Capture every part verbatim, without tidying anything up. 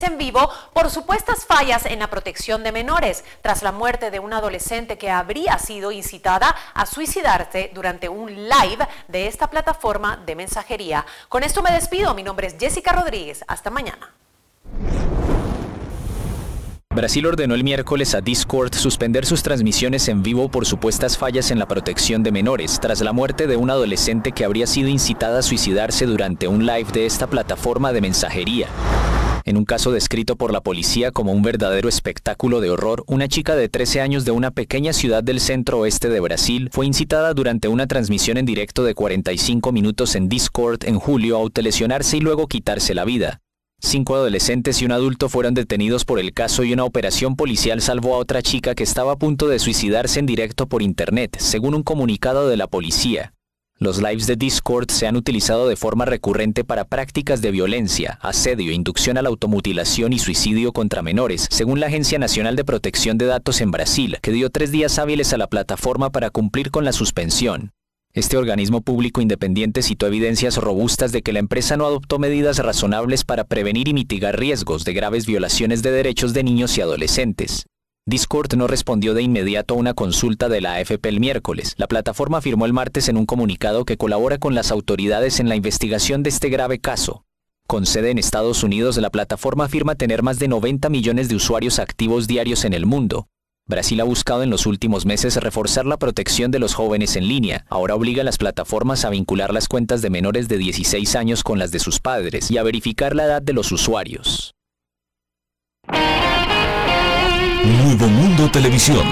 En vivo por supuestas fallas en la protección de menores tras la muerte de una adolescente que habría sido incitada a suicidarse durante un live de esta plataforma de mensajería. Con esto me despido, mi nombre es Jessica Rodríguez, hasta mañana. Brasil ordenó el miércoles a Discord suspender sus transmisiones en vivo por supuestas fallas en la protección de menores, tras la muerte de una adolescente que habría sido incitada a suicidarse durante un live de esta plataforma de mensajería. En un caso descrito por la policía como un verdadero espectáculo de horror, una chica de trece años de una pequeña ciudad del centro-oeste de Brasil fue incitada durante una transmisión en directo de cuarenta y cinco minutos en Discord en julio a autolesionarse y luego quitarse la vida. Cinco adolescentes y un adulto fueron detenidos por el caso y una operación policial salvó a otra chica que estaba a punto de suicidarse en directo por internet, según un comunicado de la policía. Los lives de Discord se han utilizado de forma recurrente para prácticas de violencia, asedio, inducción a la automutilación y suicidio contra menores, según la Agencia Nacional de Protección de Datos en Brasil, que dio tres días hábiles a la plataforma para cumplir con la suspensión. Este organismo público independiente citó evidencias robustas de que la empresa no adoptó medidas razonables para prevenir y mitigar riesgos de graves violaciones de derechos de niños y adolescentes. Discord no respondió de inmediato a una consulta de la A F P el miércoles. La plataforma afirmó el martes en un comunicado que colabora con las autoridades en la investigación de este grave caso. Con sede en Estados Unidos, la plataforma afirma tener más de noventa millones de usuarios activos diarios en el mundo. Brasil ha buscado en los últimos meses reforzar la protección de los jóvenes en línea. Ahora obliga a las plataformas a vincular las cuentas de menores de dieciséis años con las de sus padres y a verificar la edad de los usuarios. Nuevo Mundo Televisión.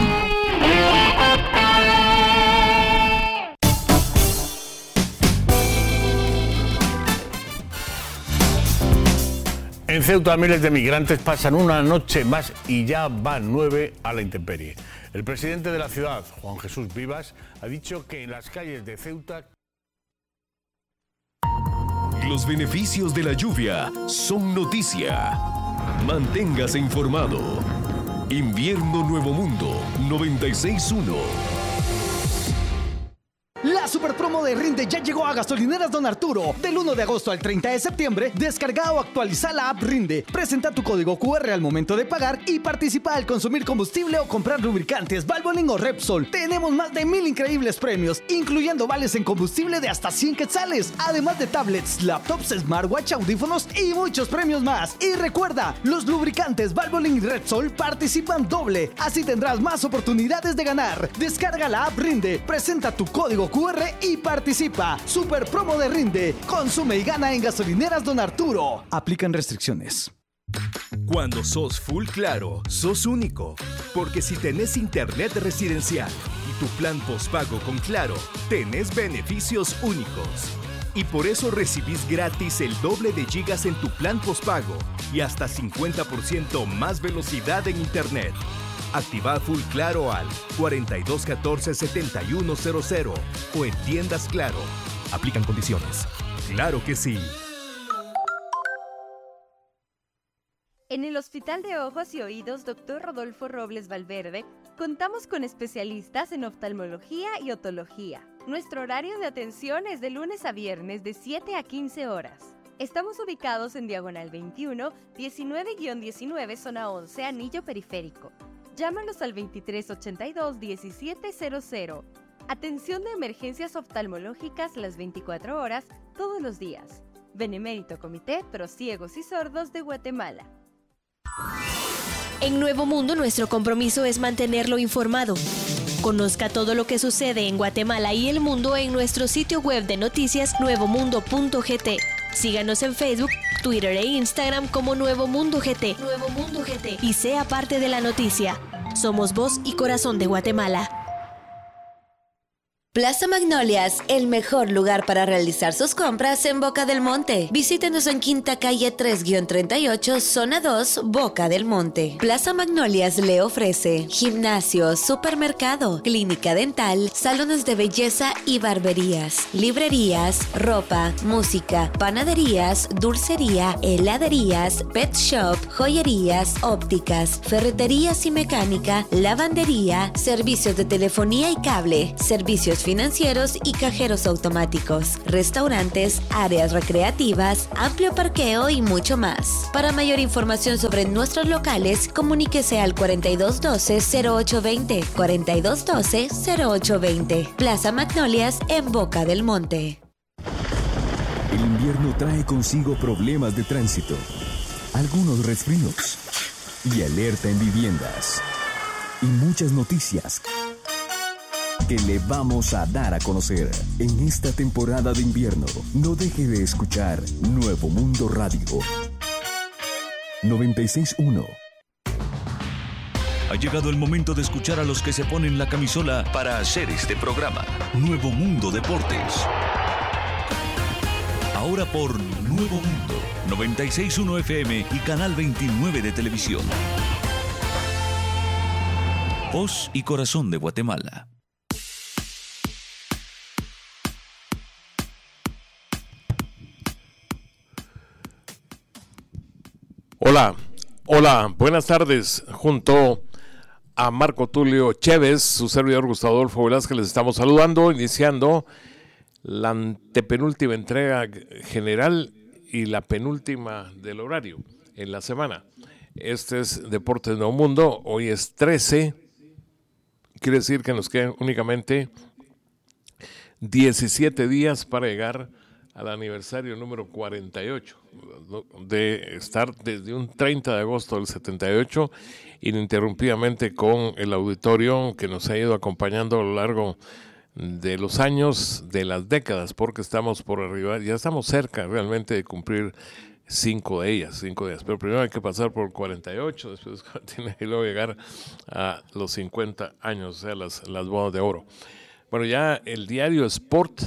En Ceuta, miles de migrantes pasan una noche más y ya van nueve a la intemperie. El presidente de la ciudad, Juan Jesús Vivas, ha dicho que en las calles de Ceuta... Los beneficios de la lluvia son noticia. Manténgase informado. Invierno Nuevo Mundo noventa y seis punto uno. La super promo de Rinde ya llegó a Gasolineras Don Arturo. Del uno de agosto al treinta de septiembre, descarga o actualiza la app Rinde. Presenta tu código cu erre al momento de pagar y participa al consumir combustible o comprar lubricantes, Valvoline o Repsol. Tenemos más de mil increíbles premios, incluyendo vales en combustible de hasta cien quetzales, además de tablets, laptops, smartwatch, audífonos y muchos premios más. Y recuerda, los lubricantes Valvoline y Repsol participan doble, así tendrás más oportunidades de ganar. Descarga la app Rinde, presenta tu código cu erre y participa. Super promo de Rinde. Consume y gana en Gasolineras Don Arturo. Aplican restricciones. Cuando sos full claro, sos único. Porque si tenés internet residencial y tu plan postpago con Claro, tenés beneficios únicos. Y por eso recibís gratis el doble de gigas en tu plan postpago y hasta cincuenta por ciento más velocidad en internet. Activa Full Claro al cuarenta y dos catorce setenta y uno cero cero o en tiendas Claro. Aplican condiciones. ¡Claro que sí! En el Hospital de Ojos y Oídos doctor Rodolfo Robles Valverde, contamos con especialistas en oftalmología y otología. Nuestro horario de atención es de lunes a viernes de siete a quince horas. Estamos ubicados en Diagonal veintiuno, diecinueve diecinueve, zona once, Anillo Periférico. Llámanos al veintitrés ochenta y dos diecisiete cero cero. Atención de emergencias oftalmológicas las veinticuatro horas, todos los días. Benemérito Comité Pro Ciegos y Sordos de Guatemala. En Nuevo Mundo, nuestro compromiso es mantenerlo informado. Conozca todo lo que sucede en Guatemala y el mundo en nuestro sitio web de noticias nuevo mundo punto g t. Síganos en Facebook, Twitter e Instagram como Nuevo Mundo G T. Nuevo Mundo G T. Y sea parte de la noticia. Somos voz y corazón de Guatemala. Plaza Magnolias, el mejor lugar para realizar sus compras en Boca del Monte. Visítenos en Quinta Calle tres treinta y ocho, Zona dos, Boca del Monte. Plaza Magnolias le ofrece gimnasio, supermercado, clínica dental, salones de belleza y barberías, librerías, ropa, música, panaderías, dulcería, heladerías, pet shop, joyerías, ópticas, ferreterías y mecánica, lavandería, servicios de telefonía y cable, servicios financieros y cajeros automáticos, restaurantes, áreas recreativas, amplio parqueo y mucho más. Para mayor información sobre nuestros locales, comuníquese al cuarenta y dos doce cero ocho veinte, cuarenta y dos doce cero ocho veinte. Plaza Magnolias en Boca del Monte. El invierno trae consigo problemas de tránsito, algunos resfríos y alerta en viviendas. Y muchas noticias que le vamos a dar a conocer en esta temporada de invierno. No deje de escuchar Nuevo Mundo Radio noventa y seis punto uno. Ha llegado el momento de escuchar a los que se ponen la camisola para hacer este programa. Nuevo Mundo Deportes. Ahora por Nuevo Mundo, noventa y seis punto uno F M y Canal veintinueve de televisión. Voz y corazón de Guatemala. Hola, hola, buenas tardes. Junto a Marco Tulio Chévez, su servidor Gustavo Adolfo Velázquez, les estamos saludando, iniciando la antepenúltima entrega general y la penúltima del horario en la semana. Este es Deportes Nuevo Mundo, hoy es trece, quiere decir que nos quedan únicamente diecisiete días para llegar al aniversario número cuarenta y ocho, de estar desde un treinta de agosto del setenta y ocho ininterrumpidamente con el auditorio que nos ha ido acompañando a lo largo de los años, de las décadas, porque estamos por arriba, ya estamos cerca realmente de cumplir cinco de ellas, cinco de ellas, pero primero hay que pasar por cuarenta y ocho, después tiene que luego llegar a los cincuenta años, o sea, las, las bodas de oro. Bueno, ya el diario Sport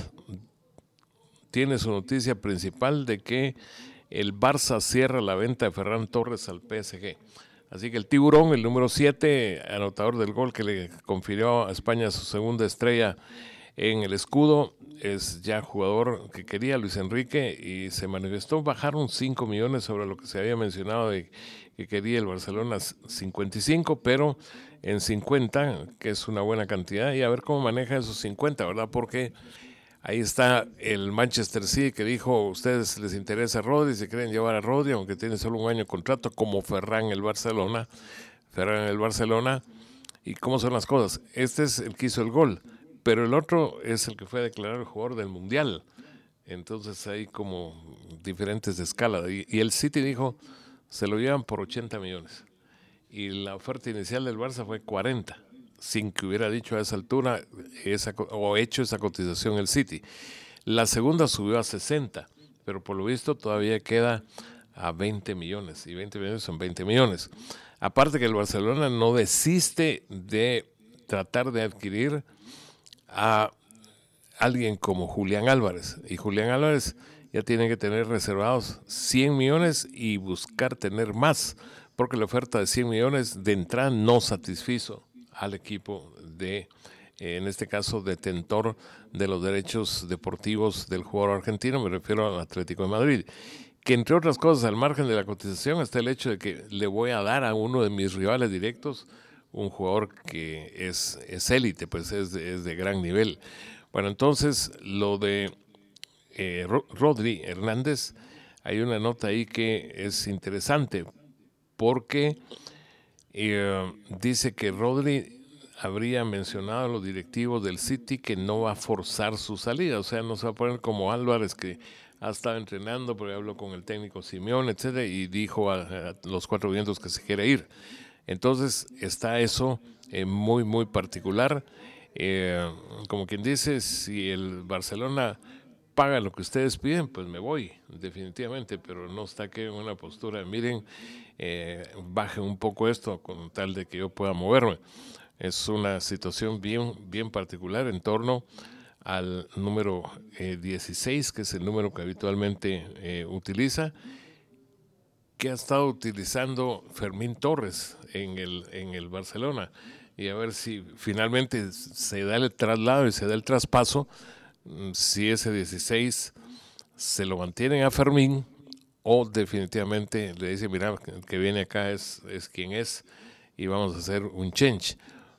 tiene su noticia principal de que el Barça cierra la venta de Ferran Torres al P S G. Así que el tiburón, el número siete, anotador del gol que le confirió a España su segunda estrella en el escudo, es ya jugador que quería Luis Enrique y se manifestó. Bajaron cinco millones sobre lo que se había mencionado de que quería el Barcelona, cincuenta y cinco, pero en cincuenta, que es una buena cantidad, y a ver cómo maneja esos cincuenta, ¿verdad? Porque ahí está el Manchester City que dijo, a ustedes les interesa Rodri, si quieren llevar a Rodri, aunque tiene solo un año de contrato, como Ferran el Barcelona, Ferran el Barcelona, y cómo son las cosas. Este es el que hizo el gol, pero el otro es el que fue declarado el jugador del Mundial. Entonces hay como diferentes de escala, y, y el City dijo, se lo llevan por ochenta millones, y la oferta inicial del Barça fue cuarenta, sin que hubiera dicho a esa altura esa, o hecho esa cotización el City. La segunda subió a sesenta, pero por lo visto todavía queda a veinte millones, y veinte millones son veinte millones. Aparte que el Barcelona no desiste de tratar de adquirir a alguien como Julián Álvarez, y Julián Álvarez ya tiene que tener reservados cien millones y buscar tener más, porque la oferta de cien millones de entrada no satisfizo al equipo de, eh, en este caso, detentor de los derechos deportivos del jugador argentino, me refiero al Atlético de Madrid, que entre otras cosas, al margen de la cotización, está el hecho de que le voy a dar a uno de mis rivales directos un jugador que es, es élite, pues es de, es de gran nivel. Bueno, entonces, lo de eh, Rodri Hernández, hay una nota ahí que es interesante, porque Eh, dice que Rodri habría mencionado a los directivos del City que no va a forzar su salida, o sea, no se va a poner como Álvarez, que ha estado entrenando, pero habló con el técnico Simeone, etcétera, y dijo a, a los cuatro vientos que se quiere ir. Entonces está eso eh, muy, muy particular. Eh, como quien dice, si el Barcelona paga lo que ustedes piden, pues me voy, definitivamente, pero no está aquí en una postura, miren, eh, baje un poco esto con tal de que yo pueda moverme. Es una situación bien, bien particular en torno al número eh, dieciséis, que es el número que habitualmente eh, utiliza, que ha estado utilizando Fermín Torres en el, en el Barcelona, y a ver si finalmente se da el traslado y se da el traspaso, si ese dieciséis se lo mantienen a Fermín o definitivamente le dicen, mira, el que viene acá es, es quien es y vamos a hacer un change.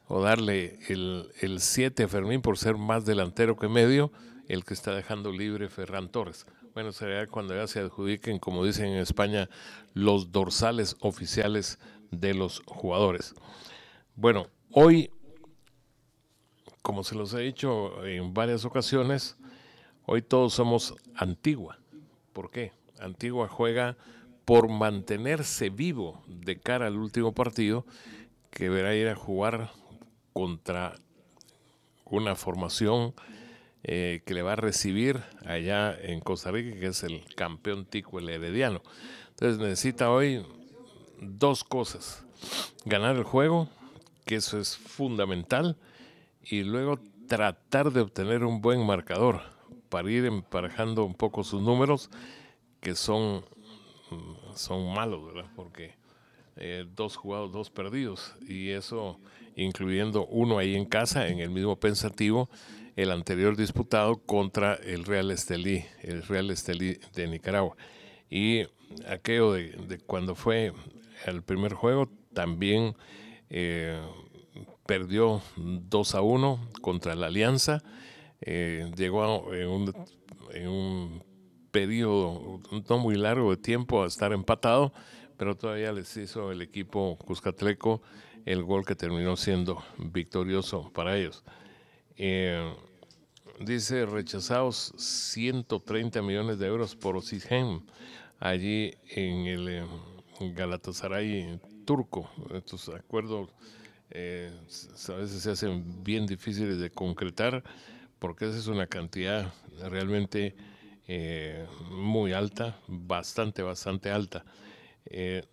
o darle el siete a Fermín por ser más delantero que medio, el que está dejando libre Ferran Torres. Bueno, será cuando ya se adjudiquen, como dicen en España, los dorsales oficiales de los jugadores. Bueno, hoy, como se los he dicho en varias ocasiones, hoy todos somos Antigua. ¿Por qué? Antigua juega por mantenerse vivo de cara al último partido, que verá ir a jugar contra una formación eh, que le va a recibir allá en Costa Rica, que es el campeón tico, el Herediano. Entonces necesita hoy dos cosas: ganar el juego, que eso es fundamental, y luego tratar de obtener un buen marcador para ir emparejando un poco sus números, que son, son malos, ¿verdad? Porque eh, dos jugados, dos perdidos, y eso incluyendo uno ahí en casa, en el mismo Pensativo, el anterior disputado contra el Real Estelí, el Real Estelí de Nicaragua. Y aquello de, de cuando fue el primer juego, también eh, perdió dos a uno contra la Alianza. Eh, llegó a, en, un, en un periodo no muy largo de tiempo a estar empatado, pero todavía les hizo el equipo cuscatleco el gol que terminó siendo victorioso para ellos. Eh, dice, rechazados ciento treinta millones de euros por Osimhen allí en el eh, Galatasaray turco. Estos acuerdos eh, a veces se hacen bien difíciles de concretar, porque esa es una cantidad realmente eh, muy alta, bastante, bastante alta. Eh,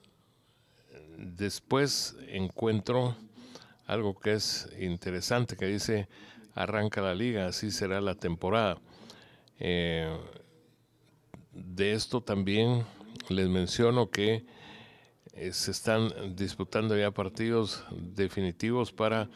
después encuentro algo que es interesante, que dice, arranca la liga, así será la temporada. Eh, de esto también les menciono que eh, se están disputando ya partidos definitivos para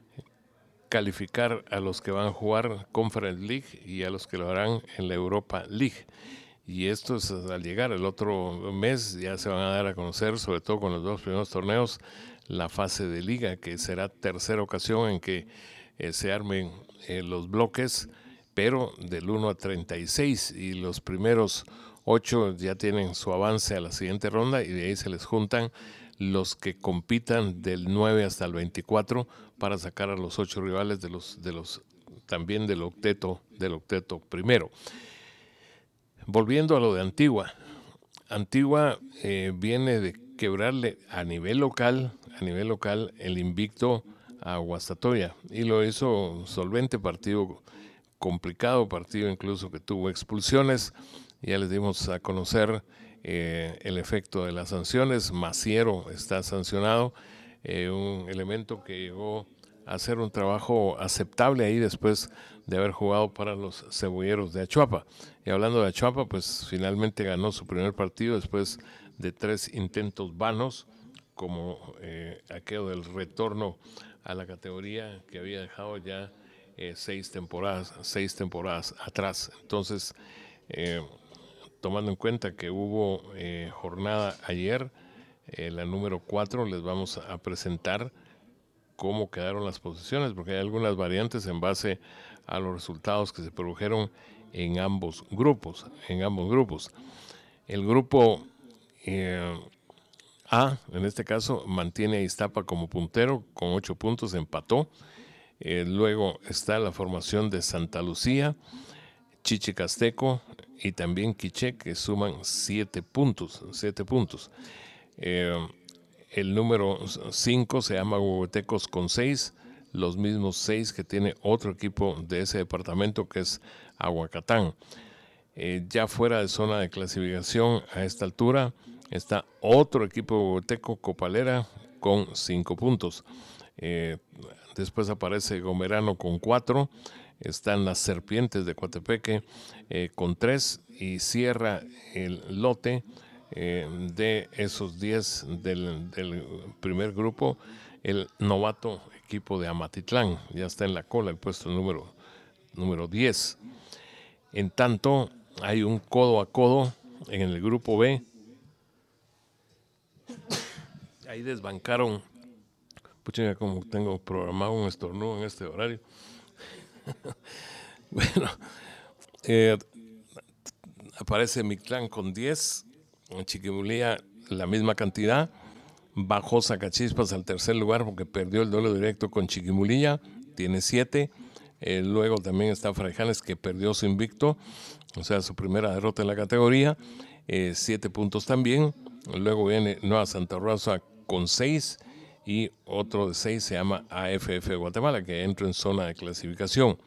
calificar a los que van a jugar Conference League y a los que lo harán en la Europa League. Y esto es al llegar el otro mes, ya se van a dar a conocer, sobre todo con los dos primeros torneos, la fase de liga, que será tercera ocasión en que eh, se armen eh, los bloques, pero del uno a treinta y seis, y los primeros ocho ya tienen su avance a la siguiente ronda, y de ahí se les juntan los que compitan del nueve hasta el veinticuatro para sacar a los ocho rivales de los, de los también del octeto, del octeto primero. Volviendo a lo de Antigua, Antigua eh, viene de quebrarle a nivel local, a nivel local el invicto a Guastatoya, y lo hizo solvente, partido complicado, partido incluso que tuvo expulsiones. Ya les dimos a conocer eh, el efecto de las sanciones. Maciero está sancionado, eh, un elemento que llegó a hacer un trabajo aceptable ahí después de haber jugado para los cebolleros de Achuapa. Y hablando de Achuapa, pues finalmente ganó su primer partido después de tres intentos vanos, como eh, aquello del retorno a la categoría que había dejado ya eh, seis temporadas, seis temporadas atrás. Entonces, eh, tomando en cuenta que hubo eh, jornada ayer, eh, la número cuatro, les vamos a presentar cómo quedaron las posiciones, porque hay algunas variantes en base a los resultados que se produjeron en ambos grupos, en ambos grupos. El grupo eh, A, en este caso, mantiene a Iztapa como puntero con ocho puntos, empató. Eh, luego está la formación de Santa Lucía, Chichicasteco y también Quiché, que suman siete puntos, siete puntos. Eh, el número cinco se llama Huehuetecos con seis, los mismos seis que tiene otro equipo de ese departamento, que es Aguacatán. Eh, ya fuera de zona de clasificación a esta altura está otro equipo huehueteco, Copalera, con cinco puntos. Eh, después aparece Gomerano con cuatro, están las Serpientes de Coatepeque eh, con tres, y cierra el lote eh, de esos diez del, del primer grupo el novato equipo de Amatitlán. Ya está en la cola el puesto número, número diez. En tanto, hay un codo a codo en el grupo B. Ahí desbancaron Pucha, como tengo programado un estornudo en este horario. Bueno, eh, aparece Mictlán con diez, Chiquimulía la misma cantidad, bajó Zacachispas al tercer lugar porque perdió el duelo directo con Chiquimulía, tiene siete, eh, luego también está Fraijanes que perdió su invicto, o sea, su primera derrota en la categoría, eh, siete puntos también, luego viene Nueva Santa Rosa con seis, y otro de seis se llama A F F Guatemala, que entra en zona de clasificación.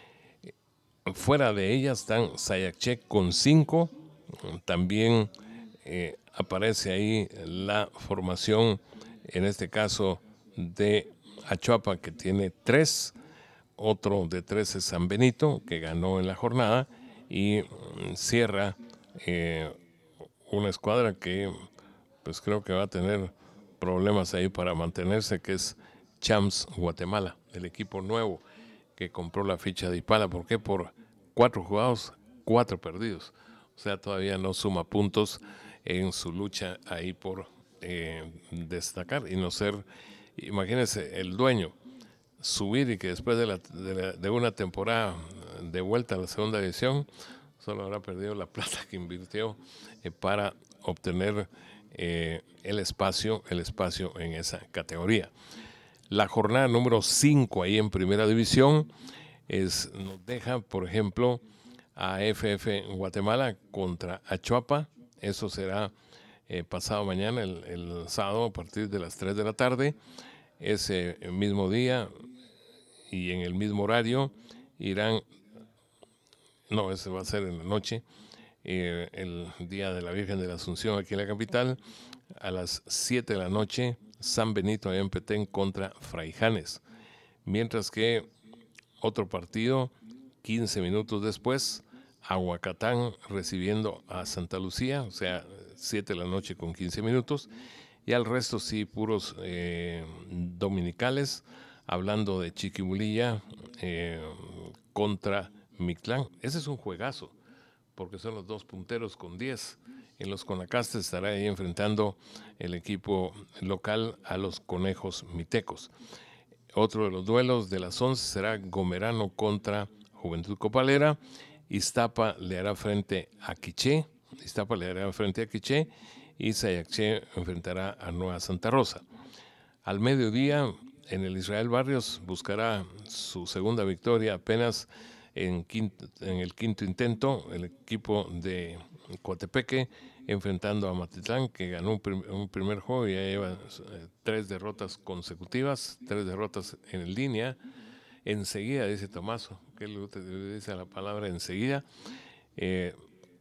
Fuera de ellas están Sayacché con cinco, también eh, aparece ahí la formación, en este caso de Achuapa, que tiene tres, otro de tres es San Benito, que ganó en la jornada, y cierra eh, una escuadra que pues creo que va a tener problemas ahí para mantenerse, que es Champs Guatemala, el equipo nuevo que compró la ficha de Ipala. ¿Por qué? Por cuatro jugados, cuatro perdidos. O sea, todavía no suma puntos en su lucha ahí por eh, destacar y no ser, imagínense, el dueño subir y que después de, la, de, la, de una temporada de vuelta a la segunda división, solo habrá perdido la plata que invirtió eh, para obtener eh, el espacio, el espacio en esa categoría. La jornada número cinco ahí en Primera División es, nos deja, por ejemplo, a F F Guatemala contra Achuapa. Eso será eh, pasado mañana, el, el sábado, a partir de las tres de la tarde. Ese mismo día y en el mismo horario irán, no, ese va a ser en la noche, eh, el Día de la Virgen de la Asunción aquí en la capital, a las siete de la noche, San Benito allá en Petén contra Fraijanes. Mientras que otro partido, quince minutos después, Aguacatán recibiendo a Santa Lucía, o sea, siete de la noche con quince minutos, y al resto sí, puros eh, dominicales, hablando de Chiquimulía eh, contra Mictlán. Ese es un juegazo, porque son los dos punteros con diez. En los Conacastes estará ahí enfrentando el equipo local a los Conejos Mitecos. Otro de los duelos de las once será Gomerano contra Juventud Copalera. Iztapa le hará frente a Quiché. Iztapa le hará frente a Quiché y Sayacché enfrentará a Nueva Santa Rosa. Al mediodía, en el Israel Barrios buscará su segunda victoria apenas en, quinto, en el quinto intento, el equipo de Coatepeque enfrentando a Matitlán, que ganó un, prim un primer juego y ya lleva eh, tres derrotas consecutivas, tres derrotas en línea. Enseguida, dice Tomaso, que le dice la palabra enseguida. Eh,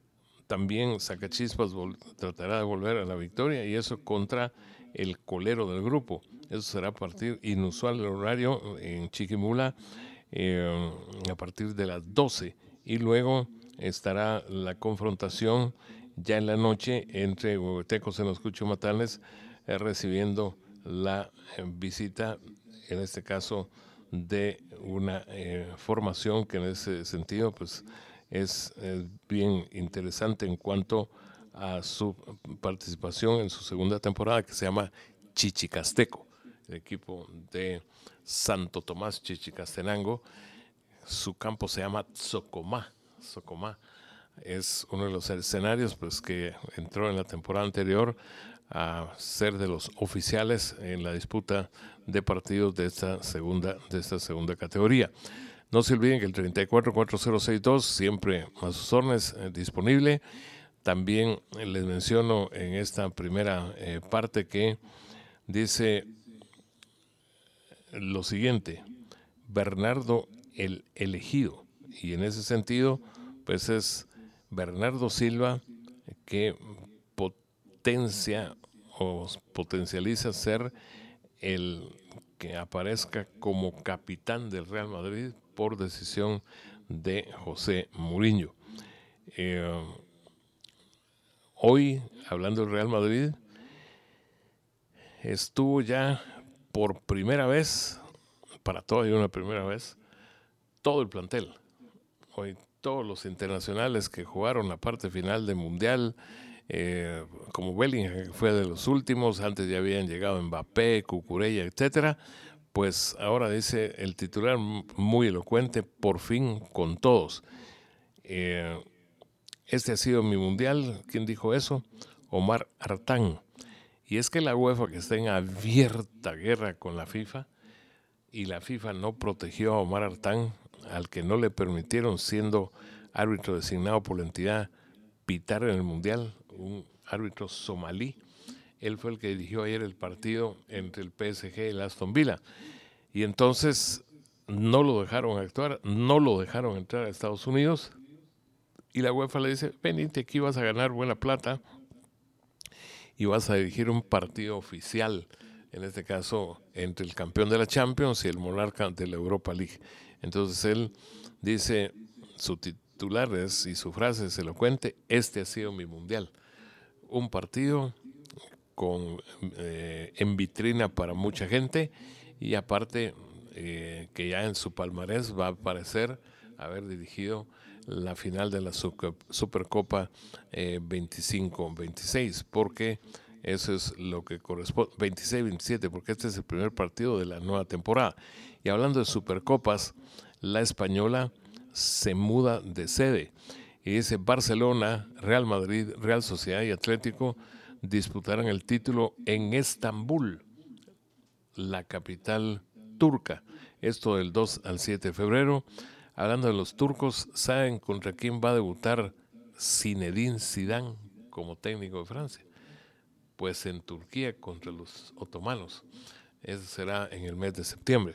también Zacachispas tratará de volver a la victoria, y eso contra el colero del grupo. Eso será a partir, inusual el horario en Chiquimula, eh, a partir de las doce, y luego estará la confrontación ya en la noche entre huehuetecos en los Cuchumatanes, eh, recibiendo la eh, visita, en este caso, de una eh, formación que en ese sentido pues es eh, bien interesante en cuanto a su participación en su segunda temporada, que se llama Chichicasteco, el equipo de Santo Tomás Chichicastenango. Su campo se llama Tzocomá. Tzocomá es uno de los escenarios pues que entró en la temporada anterior a ser de los oficiales en la disputa de partidos de esta segunda, de esta segunda categoría. No se olviden que el treinta y cuatro cuatro cero seis dos siempre a sus órdenes eh, disponible. También eh, les menciono en esta primera eh, parte que dice lo siguiente: Bernardo el elegido, y en ese sentido pues es Bernardo Silva, que potencia o potencializa ser el que aparezca como capitán del Real Madrid por decisión de José Mourinho. Eh, hoy, hablando del Real Madrid, estuvo ya por primera vez, para todavía una primera vez, todo el plantel. Hoy todos los internacionales que jugaron la parte final del Mundial eh, como Bellingham, que fue de los últimos, antes ya habían llegado Mbappé, Cucurella, etcétera. Pues ahora dice el titular muy elocuente, por fin con todos. Eh, este ha sido mi mundial. ¿Quién dijo eso? Omar Artán. Y es que la UEFA, que está en abierta guerra con la FIFA, y la FIFA no protegió a Omar Artán, al que no le permitieron, siendo árbitro designado por la entidad, pitar en el mundial, un árbitro somalí. Él fue el que dirigió ayer el partido entre el P S G y el Aston Villa. Y entonces no lo dejaron actuar, no lo dejaron entrar a Estados Unidos. Y la UEFA le dice, venite, aquí vas a ganar buena plata y vas a dirigir un partido oficial, en este caso entre el campeón de la Champions y el monarca de la Europa League. Entonces él dice, su titular es, y su frase es elocuente, este ha sido mi mundial. Un partido con eh, en vitrina para mucha gente, y aparte eh, que ya en su palmarés va a aparecer haber dirigido la final de la Supercopa eh, veinticinco veintiséis, porque eso es lo que corresponde, veintiséis veintisiete, porque este es el primer partido de la nueva temporada. Y hablando de Supercopas, la española se muda de sede y dice Barcelona, Real Madrid, Real Sociedad y Atlético disputarán el título en Estambul, la capital turca. Esto del dos al siete de febrero. Hablando de los turcos, ¿saben contra quién va a debutar Zinedine Zidane como técnico de Francia? Pues en Turquía contra los otomanos. Eso será en el mes de septiembre.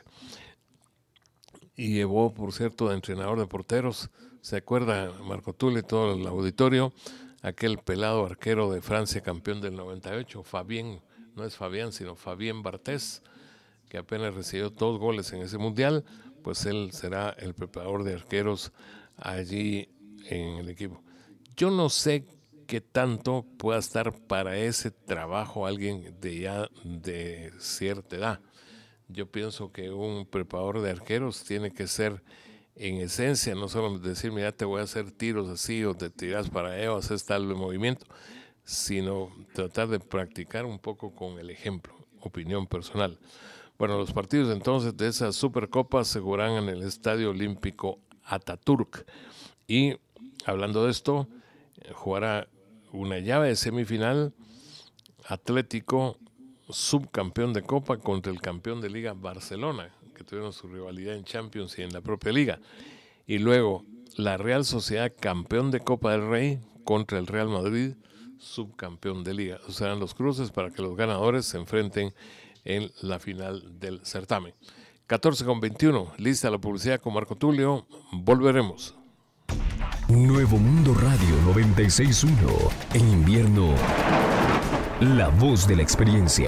Y llevó, por cierto, de entrenador de porteros, ¿se acuerda Marco Tulio y todo el auditorio? Aquel pelado arquero de Francia, campeón del noventa y ocho, Fabien, no es Fabián, sino Fabien Barthez, que apenas recibió dos goles en ese mundial, pues él será el preparador de arqueros allí en el equipo. Yo no sé qué tanto pueda estar para ese trabajo alguien de ya de cierta edad. Yo pienso que un preparador de arqueros tiene que ser, en esencia, no solo decir, mira, te voy a hacer tiros así, o te tiras para allá, o haces tal movimiento, sino tratar de practicar un poco con el ejemplo, opinión personal. Bueno, los partidos entonces de esa Supercopa se jugarán en el Estadio Olímpico Ataturk. Y hablando de esto, jugará una llave de semifinal, Atlético, subcampeón de Copa, contra el campeón de Liga Barcelona, que tuvieron su rivalidad en Champions y en la propia Liga. Y luego la Real Sociedad, campeón de Copa del Rey, contra el Real Madrid, subcampeón de Liga. O sea, serán los cruces para que los ganadores se enfrenten en la final del certamen. catorce con veintiuno, lista la publicidad con Marco Tulio. Volveremos. Nuevo Mundo Radio noventa y seis punto uno. En invierno, la voz de la experiencia.